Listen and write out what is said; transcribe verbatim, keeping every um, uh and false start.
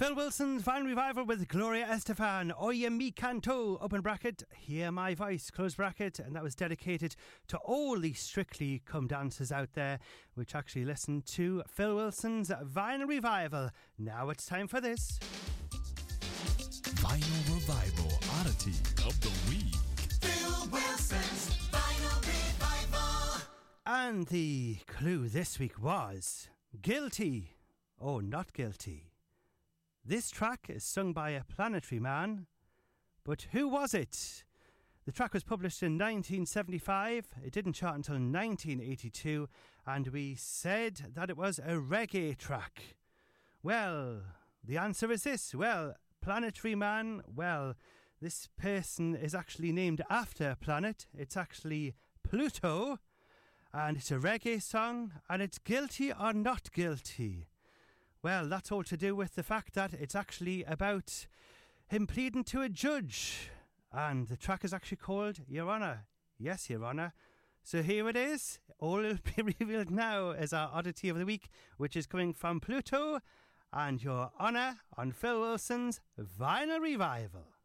Phil Wilson's Vinyl Revival with Gloria Estefan, Oye Mi Canto, open bracket, Hear My Voice, close bracket, and that was dedicated to all the Strictly Come dancers out there, which actually listened to Phil Wilson's Vinyl Revival. Now it's time for this. Vinyl Revival Oddity of the Week. Phil Wilson's Vinyl Revival. And the clue this week was guilty or not guilty. This track is sung by a Planetary Man, but who was it? The track was published in nineteen seventy-five, it didn't chart until nineteen eighty-two, and we said that it was a reggae track. Well, the answer is this. Well, Planetary Man, well, this person is actually named after a planet. It's actually Pluto, and it's a reggae song, and it's Guilty or Not Guilty. Well, that's all to do with the fact that it's actually about him pleading to a judge. And the track is actually called Your Honour. Yes, Your Honour. So here it is. All will be revealed now as our Oddity of the Week, which is coming from Pluto and Your Honour on Phil Wilson's Vinyl Revival.